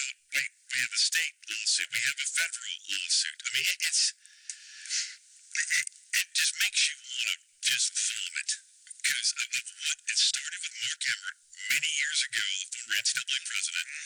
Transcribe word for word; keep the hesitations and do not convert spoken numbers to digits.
lawsuit. We, we have a state lawsuit. We have a federal lawsuit. I mean, it, it's it, it just makes you want to just vomit because of, of what it started with Mark Emmert many years ago, the N C double A president.